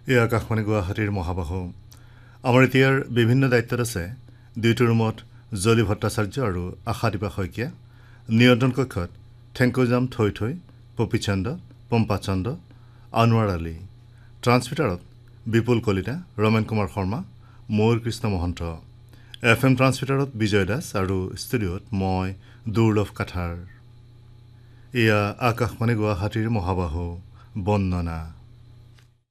এই আকাশবাণী গুৱাহাটীৰ মহাবাহু আমাৰ এতিয়াৰ বিভিন্ন দায়িত্বত আছে দুইটো ৰুমত জলি ভট্টাচাৰ্য আৰু আশাদীপা শইকীয়া, নিয়ন্ত্ৰণ কক্ষত থেংকুজাম থৈ থৈ, পপিচন্দ, পম্পাচন্দ, আনোৱাৰ আলী, ট্ৰান্সমিটাৰত বিপুল কলিতা, ৰমেন কুমাৰ শৰ্মা, ময়ূৰ কৃষ্ণ মহন্ত, FM ট্ৰান্সমিটাৰত বিজয় দাস আৰু ষ্টুডিঅ'ত মই দুৰ্লভ কাঠাৰ। এয়া আকাশবাণী গুৱাহাটীৰ মহাবাহু বন্দনা।